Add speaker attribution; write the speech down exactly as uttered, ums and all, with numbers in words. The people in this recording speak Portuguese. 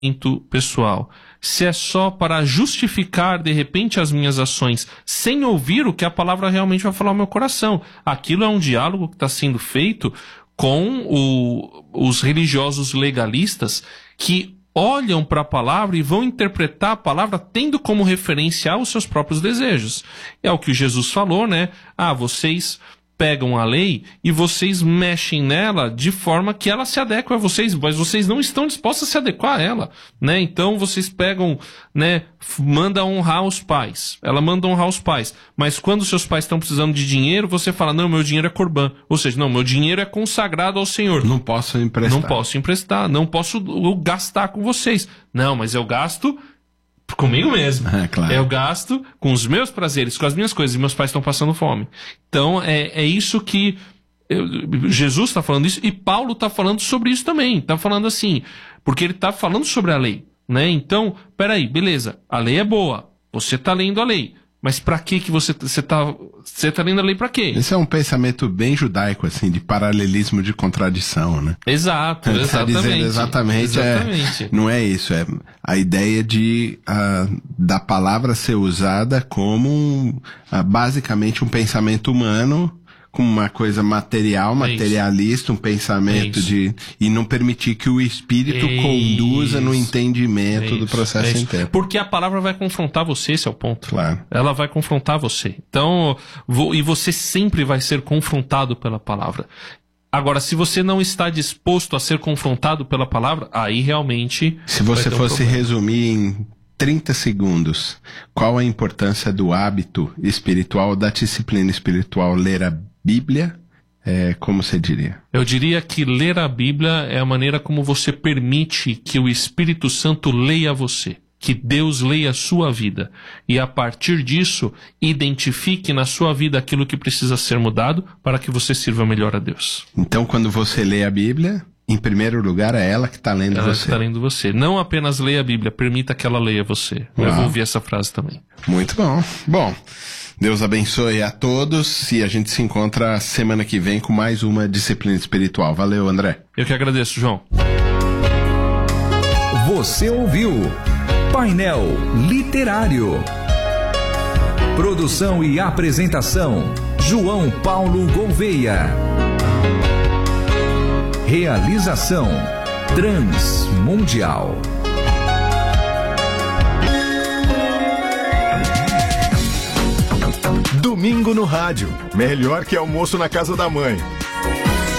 Speaker 1: pessoal, se é só para justificar de repente as minhas ações, sem ouvir o que a palavra realmente vai falar ao meu coração. Aquilo é um diálogo que está sendo feito com o, os religiosos legalistas que olham para a palavra e vão interpretar a palavra tendo como referência os seus próprios desejos. É o que Jesus falou, né? Ah, vocês pegam a lei e vocês mexem nela de forma que ela se adequa a vocês, mas vocês não estão dispostos a se adequar a ela, né? Então vocês pegam, né, manda honrar os pais. Ela manda honrar os pais, mas quando seus pais estão precisando de dinheiro, você fala, não, meu dinheiro é corban. Ou seja, não, meu dinheiro é consagrado ao Senhor.
Speaker 2: Não posso emprestar.
Speaker 1: Não posso emprestar, não posso gastar com vocês. Não, mas eu gasto comigo mesmo.
Speaker 2: É, claro.
Speaker 1: Eu gasto com os meus prazeres, com as minhas coisas, e meus pais estão passando fome. Então, é, é isso que eu, Jesus está falando isso, e Paulo está falando sobre isso também. Está falando assim, porque ele está falando sobre a lei, né? Então, peraí, beleza, a lei é boa, você está lendo a lei, mas para que que você está você tá lendo a lei para quê?
Speaker 2: Esse é um pensamento bem judaico, assim, de paralelismo de contradição, né?
Speaker 1: Exato,
Speaker 2: Ele tá
Speaker 1: exatamente.
Speaker 2: dizendo exatamente,
Speaker 1: exatamente.
Speaker 2: É, não é isso, é a ideia de uh, da palavra ser usada como um, uh, basicamente um pensamento humano, como uma coisa material, materialista, um pensamento
Speaker 1: Isso.
Speaker 2: de... E não permitir que o Espírito
Speaker 1: Isso.
Speaker 2: conduza no entendimento
Speaker 1: Isso.
Speaker 2: do processo
Speaker 1: Isso.
Speaker 2: inteiro.
Speaker 1: Porque a palavra vai confrontar você, esse é o ponto.
Speaker 2: Claro.
Speaker 1: Ela vai confrontar você. Então, vou, e você sempre vai ser confrontado pela palavra. Agora, se você não está disposto a ser confrontado pela palavra, aí realmente...
Speaker 2: Se você
Speaker 1: vai ter um
Speaker 2: fosse
Speaker 1: problema.
Speaker 2: resumir em trinta segundos, qual a importância do hábito espiritual, da disciplina espiritual, ler a Bíblia, é, como você diria?
Speaker 1: Eu diria que ler a Bíblia é a maneira como você permite que o Espírito Santo leia você, que Deus leia a sua vida, e a partir disso, identifique na sua vida aquilo que precisa ser mudado para que você sirva melhor a Deus.
Speaker 2: Então, quando você lê a Bíblia, em primeiro lugar, é ela que está lendo
Speaker 1: Ela
Speaker 2: você.
Speaker 1: está lendo você. Não apenas leia a Bíblia, permita que ela leia você. Eu
Speaker 2: Uau.
Speaker 1: vou ouvir essa frase também.
Speaker 2: Muito bom. Bom, Deus abençoe a todos e a gente se encontra semana que vem com mais uma disciplina espiritual. Valeu, André.
Speaker 1: Eu que agradeço, João.
Speaker 3: Você ouviu Painel Literário. Produção e apresentação, João Paulo Gouveia. Realização Transmundial.
Speaker 4: Domingo no rádio. Melhor que almoço na casa da mãe.